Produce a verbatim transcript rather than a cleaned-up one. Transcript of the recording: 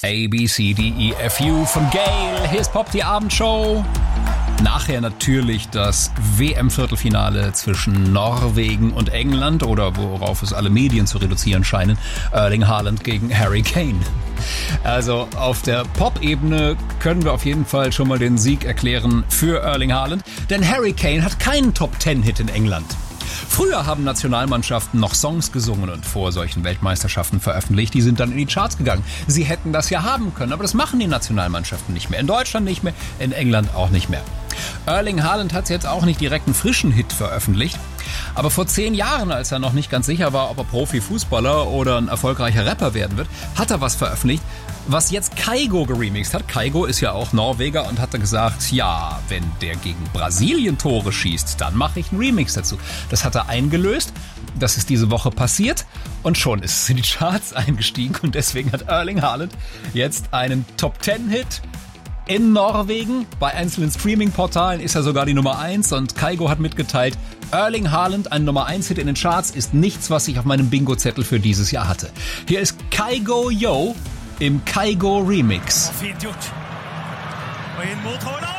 A, B, C, D, E, F, U von Gayle. Hier ist Pop, die Abendshow. Nachher natürlich das W M-Viertelfinale zwischen Norwegen und England oder worauf es alle Medien zu reduzieren scheinen, Erling Haaland gegen Harry Kane. Also auf der Pop-Ebene können wir auf jeden Fall schon mal den Sieg erklären für Erling Haaland, denn Harry Kane hat keinen Top-Ten-Hit in England. Früher haben Nationalmannschaften noch Songs gesungen und vor solchen Weltmeisterschaften veröffentlicht. Die sind dann in die Charts gegangen. Sie hätten das ja haben können, aber das machen die Nationalmannschaften nicht mehr. In Deutschland nicht mehr, in England auch nicht mehr. Erling Haaland hat jetzt auch nicht direkt einen frischen Hit veröffentlicht. Aber vor zehn Jahren, als er noch nicht ganz sicher war, ob er Profifußballer oder ein erfolgreicher Rapper werden wird, hat er was veröffentlicht, was jetzt Kygo geremixed hat. Kygo ist ja auch Norweger und hatte gesagt, ja, wenn der gegen Brasilien Tore schießt, dann mache ich einen Remix dazu. Das hat er eingelöst, das ist diese Woche passiert und schon ist es in die Charts eingestiegen und deswegen hat Erling Haaland jetzt einen Top-Ten-Hit in Norwegen. Bei einzelnen Streaming-Portalen ist er sogar die Nummer eins und Kygo hat mitgeteilt, Erling Haaland, ein Nummer eins Hit in den Charts, ist nichts, was ich auf meinem Bingo-Zettel für dieses Jahr hatte. Hier ist Kygo Yo im Kygo Remix. Fint gjort. Og inn mot Haaland.